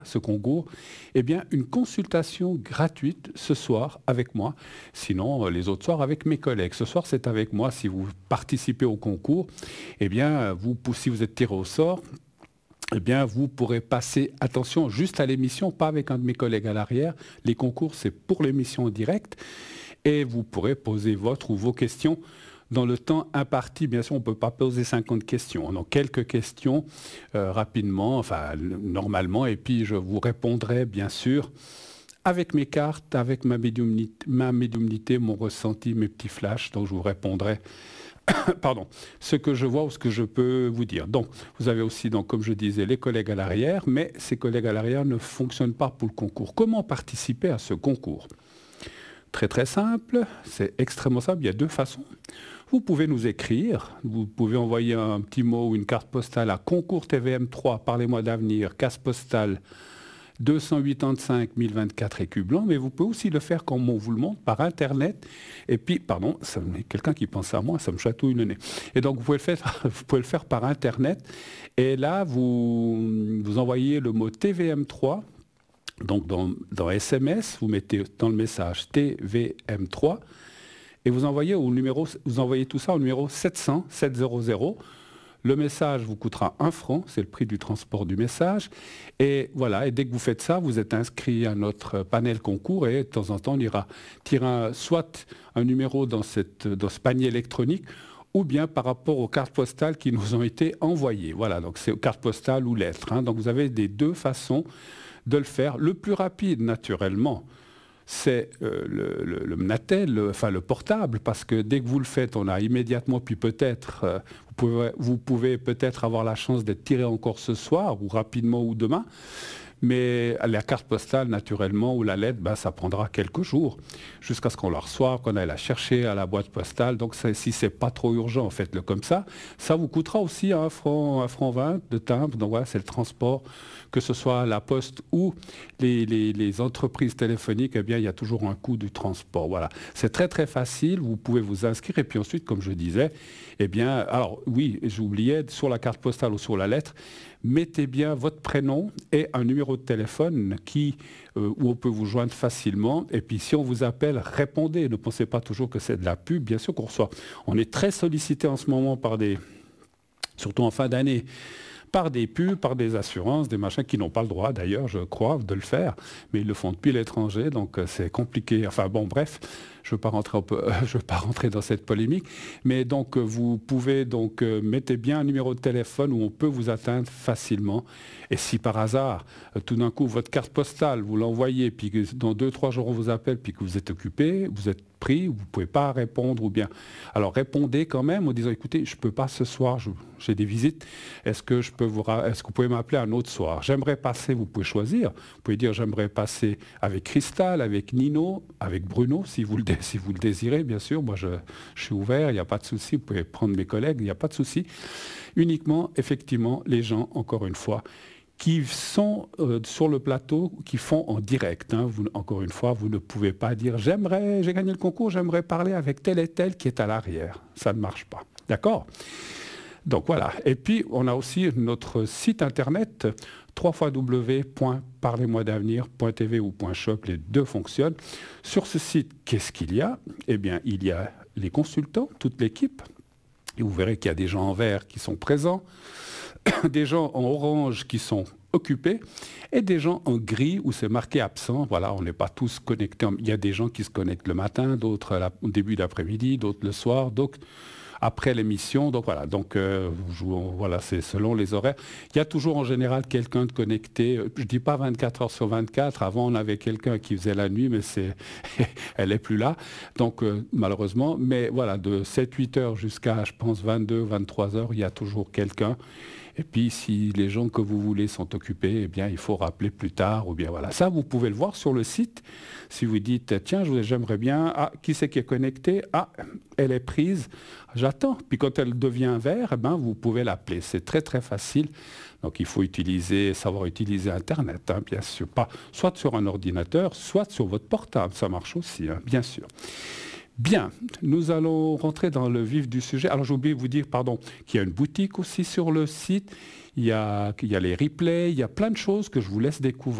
ce concours, eh bien, une consultation gratuite ce soir avec moi. Sinon, les autres soirs avec mes collègues. Ce soir, c'est avec moi. Si vous participez au concours, eh bien, si vous êtes tiré au sort, eh bien, vous pourrez passer, attention, juste à l'émission, pas avec un de mes collègues à l'arrière. Les concours, c'est pour l'émission en direct. Et vous pourrez poser votre ou vos questions dans le temps imparti. Bien sûr, on ne peut pas poser 50 questions. Donc, quelques questions rapidement, enfin, normalement. Et puis, je vous répondrai, bien sûr, avec mes cartes, avec ma médiumnité, mon ressenti, mes petits flashs. Donc, je vous répondrai pardon, ce que je vois ou ce que je peux vous dire. Donc, vous avez aussi, donc, comme je disais, les collègues à l'arrière, mais ces collègues à l'arrière ne fonctionnent pas pour le concours. Comment participer à ce concours? Très très simple, c'est extrêmement simple, il y a deux façons. Vous pouvez nous écrire, vous pouvez envoyer un petit mot ou une carte postale à Concours TVM3, Parlez-moi d'avenir, case postale 285 024 écus blancs, mais vous pouvez aussi le faire comme on vous le montre par Internet. Et puis, pardon, quelqu'un qui pense à moi, ça me chatouille le nez. Et donc, vous pouvez le faire par Internet. Et là, vous envoyez le mot TVM3. Donc, dans SMS, vous mettez dans le message TVM3 et vous envoyez tout ça au numéro 700 700. Le message vous coûtera 1 franc, c'est le prix du transport du message. Et voilà, et dès que vous faites ça, vous êtes inscrit à notre panel concours et de temps en temps, on ira tirer soit un numéro dans ce panier électronique ou bien par rapport aux cartes postales qui nous ont été envoyées. Voilà, donc c'est cartes postales ou lettres. Donc vous avez des deux façons de le faire. Le plus rapide, naturellement, c'est le Mnatel, le portable, parce que dès que vous le faites, on a immédiatement, puis peut-être, vous pouvez peut-être avoir la chance d'être tiré encore ce soir, ou rapidement, ou demain. Mais la carte postale, naturellement, ou la lettre, ça prendra quelques jours, jusqu'à ce qu'on la reçoive, qu'on aille la chercher à la boîte postale. Donc si c'est pas trop urgent, faites-le comme ça. Ça vous coûtera aussi 1 franc 20 de timbre. Donc voilà, c'est le transport, que ce soit la poste ou les entreprises téléphoniques, eh bien, il y a toujours un coût du transport. Voilà, c'est très très facile, vous pouvez vous inscrire. Et puis ensuite, comme je disais, eh bien, alors oui, j'oubliais, sur la carte postale ou sur la lettre, mettez bien votre prénom et un numéro de téléphone où on peut vous joindre facilement. Et puis si on vous appelle, répondez. Ne pensez pas toujours que c'est de la pub. Bien sûr qu'on reçoit. On est très sollicité en ce moment surtout en fin d'année, par des pubs, par des assurances, des machins qui n'ont pas le droit d'ailleurs, je crois, de le faire, mais ils le font depuis l'étranger, donc c'est compliqué. Enfin bon, bref, je ne veux pas rentrer dans cette polémique, mais donc vous pouvez mettez bien un numéro de téléphone où on peut vous atteindre facilement. Et si par hasard, tout d'un coup, votre carte postale, vous l'envoyez, puis que dans 2-3 jours on vous appelle, puis que vous êtes occupé, vous êtes pris, vous ne pouvez pas répondre, ou bien... Alors répondez quand même en disant, écoutez, je ne peux pas ce soir, j'ai des visites, est-ce que vous pouvez m'appeler un autre soir? J'aimerais passer, vous pouvez choisir, vous pouvez dire, j'aimerais passer avec Cristal, avec Nino, avec Bruno, si vous le désirez, bien sûr. Moi, je suis ouvert, il n'y a pas de souci, vous pouvez prendre mes collègues, il n'y a pas de souci. Uniquement, effectivement, les gens, encore une fois, qui sont sur le plateau, qui font en direct. Encore une fois, vous ne pouvez pas dire « j'ai gagné le concours, j'aimerais parler avec tel et tel qui est à l'arrière ». Ça ne marche pas. D'accord ? Donc voilà. Et puis, on a aussi notre site internet www.parlez-moi-d'avenir.tv ou .shop, les deux fonctionnent. Sur ce site, qu'est-ce qu'il y a? Eh bien, il y a les consultants, toute l'équipe. Et vous verrez qu'il y a des gens en vert qui sont présents, des gens en orange qui sont occupés et des gens en gris où c'est marqué absent. Voilà, on n'est pas tous connectés. Il y a des gens qui se connectent le matin, d'autres au début d'après-midi, d'autres le soir, d'autres après l'émission. Donc voilà, voilà, c'est selon les horaires. Il y a toujours en général quelqu'un de connecté. Je ne dis pas 24 heures sur 24. Avant, on avait quelqu'un qui faisait la nuit, mais elle n'est plus là. Donc malheureusement, mais voilà, de 7-8 heures jusqu'à, je pense, 22-23 heures, il y a toujours quelqu'un. Et puis, si les gens que vous voulez sont occupés, eh bien, il faut rappeler plus tard. Ou bien voilà. Ça, vous pouvez le voir sur le site. Si vous dites, tiens, j'aimerais bien. Ah, qui c'est qui est connecté? Ah, elle est prise. J'attends. Puis quand elle devient vert, eh ben, vous pouvez l'appeler. C'est très, très facile. Donc, il faut savoir utiliser Internet, bien sûr. Pas, soit sur un ordinateur, soit sur votre portable. Ça marche aussi, bien sûr. Bien, nous allons rentrer dans le vif du sujet. Alors j'ai oublié de vous dire, qu'il y a une boutique aussi sur le site. il y a les replays, il y a plein de choses que je vous laisse découvrir.